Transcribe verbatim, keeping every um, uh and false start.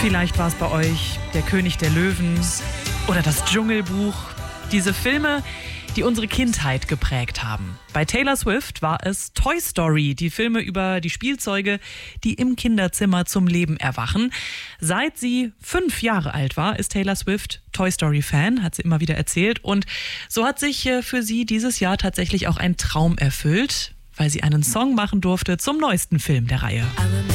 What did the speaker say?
Vielleicht war es bei euch Der König der Löwen oder Das Dschungelbuch. Diese Filme, die unsere Kindheit geprägt haben. Bei Taylor Swift war es Toy Story, die Filme über die Spielzeuge, die im Kinderzimmer zum Leben erwachen. Seit sie fünf Jahre alt war, ist Taylor Swift Toy Story-Fan, hat sie immer wieder erzählt. Und so hat sich für sie dieses Jahr tatsächlich auch ein Traum erfüllt, weil sie einen Song machen durfte zum neuesten Film der Reihe.